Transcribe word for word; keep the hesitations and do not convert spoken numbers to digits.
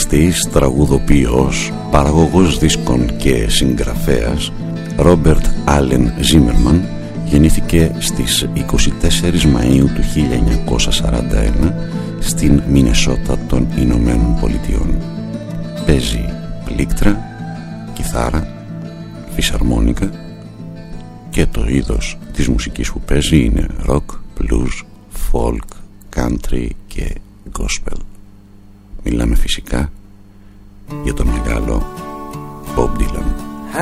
τραγουδιστής, τραγουδοποιός, παραγωγός δίσκων και συγγραφέας Ρόμπερτ Άλεν Ζίμερμαν γεννήθηκε στις είκοσι τέσσερις Μαΐου του χίλια εννιακόσια σαράντα ένα στην Μινεσότα των Ηνωμένων Πολιτειών. Παίζει πλήκτρα, κιθάρα, φυσαρμόνικα και το είδος της μουσικής που παίζει είναι rock, blues, folk, country και gospel. Μιλάμε φυσικά για τον μεγάλο Bob Dylan.